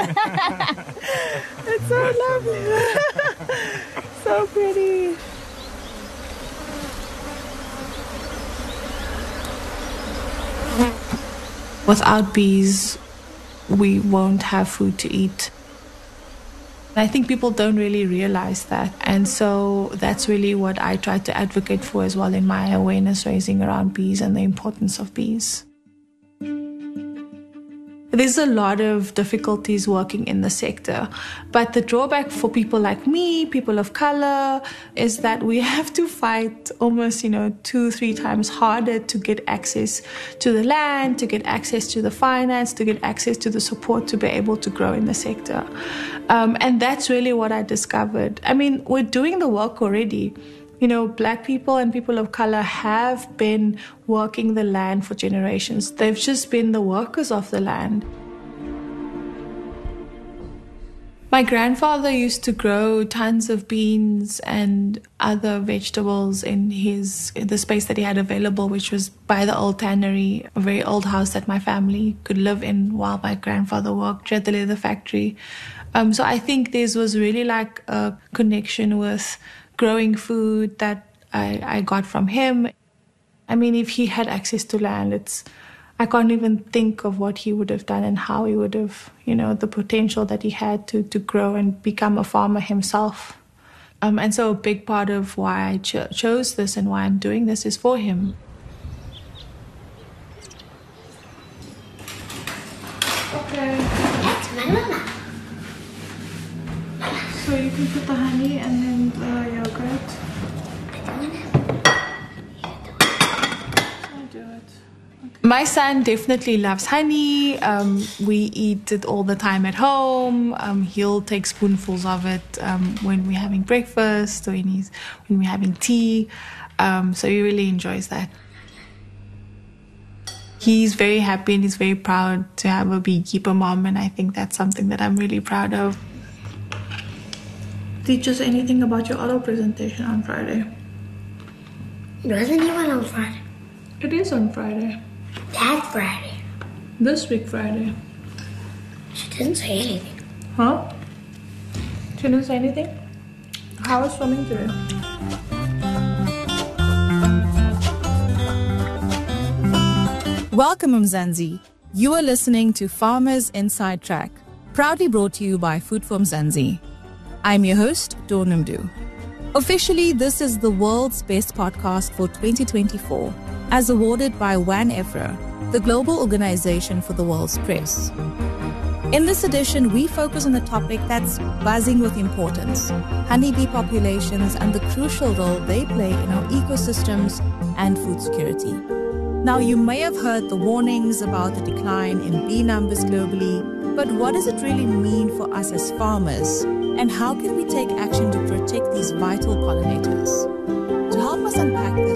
It's so lovely. So pretty. Without bees, we won't have food to eat. I think people don't really realize that. And so that's really what I try to advocate for as well in my awareness raising around bees and the importance of bees. There's a lot of difficulties working in the sector, but the drawback for people like me, people of color, is that we have to fight almost, 2-3 times harder to get access to the land, to get access to the finance, to get access to the support to be able to grow in the sector. And that's really what I discovered. I mean, we're doing the work already. Black people and people of color have been working the land for generations. They've just been the workers of the land. My grandfather used to grow tons of beans and other vegetables in the space that he had available, which was by the old tannery, a very old house that my family could live in while my grandfather worked at the leather factory. So I think this was really like a connection with growing food that I got from him. I mean, if he had access to land, I can't even think of what he would have done and how he would have, the potential that he had to grow and become a farmer himself. And so a big part of why I chose this and why I'm doing this is for him. Okay. That's my mama. So you can put the honey and then the yogurt. I'll do it. Okay. My son definitely loves honey. We eat it all the time at home. He'll take spoonfuls of it when we're having breakfast or when we're having tea. So he really enjoys that. He's very happy and he's very proud to have a beekeeper mom, and I think that's something that I'm really proud of. Teach us anything about your auto presentation on Friday. It wasn't even on Friday. It is on Friday. That Friday. This week Friday. She didn't say anything. Huh? She didn't say anything? How was swimming today? Welcome, Mzansi. You are listening to Farmers Inside Track, proudly brought to you by Food for Mzansi. I'm your host, Dawn Mdu. Officially, this is the world's best podcast for 2024, as awarded by WAN EFRA, the global organization for the world's press. In this edition, we focus on a topic that's buzzing with importance: honeybee populations and the crucial role they play in our ecosystems and food security. Now, you may have heard the warnings about the decline in bee numbers globally, but what does it really mean for us as farmers? And how can we take action to protect these vital pollinators? To help us unpack this,